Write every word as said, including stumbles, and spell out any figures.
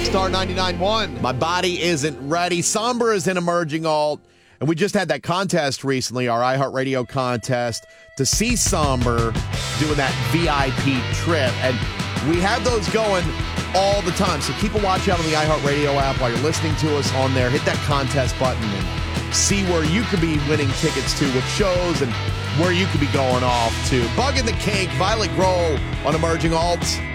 Star ninety-nine point one. My body isn't ready. Somber is an emerging alt. And we just had that contest recently, our iHeartRadio contest, to see Somber doing that V I P trip. And we have those going all the time. So keep a watch out on the iHeartRadio app while you're listening to us on there. Hit that contest button and see where you could be winning tickets to, what shows, and where you could be going off to. Bug in the Cake, Violet Grohl on Emerging Alts.